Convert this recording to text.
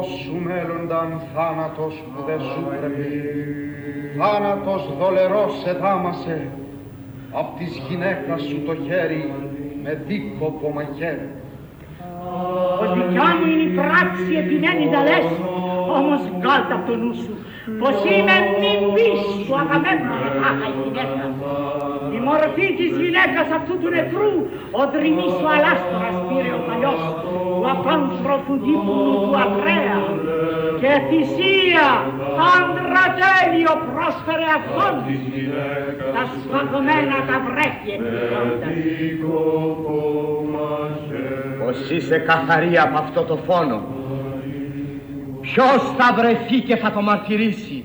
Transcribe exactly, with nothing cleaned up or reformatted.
Σου μέλλονταν θάνατος που δεν σου πρέπει, θάνατος δολερός σε δάμασε, απ' της γυναίκας σου το χέρι με δίκοπο μαχαίρι. Πως δικιά μου είναι η πράξη επιμένει να λες, όμως βγάλτε απ' το νου σου, πως είμαι νυμφής του αγαπέμενου τάχα η γυναίκα. Η μορφή της γυναίκας αυτού του νεκρού, ο δρυμής ο αλάστρας πήρε ο παλιός, του απάνθρωπου δίπλου του Ακραία, και θυσία άντρα τέλειο πρόσφερε αυτόν, τα σφαγμένα τα βρέχει επιπλώντας. Πως είσαι καθαρή από αυτό το φόνο. Ποιος θα βρεθεί και θα το μαρτυρήσει?